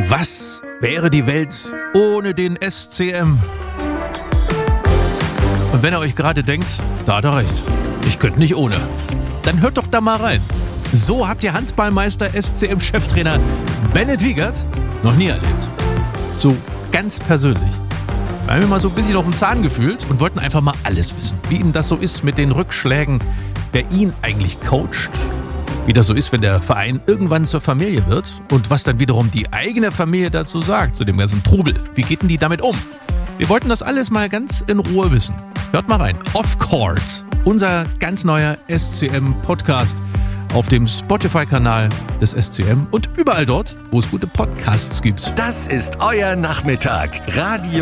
Was wäre die Welt ohne den SCM? Und wenn ihr euch gerade denkt, da hat er recht, ich könnte nicht ohne, dann hört doch da mal rein. So habt ihr Handballmeister SCM-Cheftrainer Bennett Wiegert noch nie erlebt. So ganz persönlich. Wir haben mal so ein bisschen auf den Zahn gefühlt und wollten einfach mal alles wissen. Wie ihm das so ist mit den Rückschlägen, wer ihn eigentlich coacht. Wie das so ist, wenn der Verein irgendwann zur Familie wird und was dann wiederum die eigene Familie dazu sagt, zu dem ganzen Trubel. Wie geht denn die damit um? Wir wollten das alles mal ganz in Ruhe wissen. Hört mal rein. Off Court, unser ganz neuer SCM-Podcast auf dem Spotify-Kanal des SCM und überall dort, wo es gute Podcasts gibt. Das ist euer Nachmittag. Radio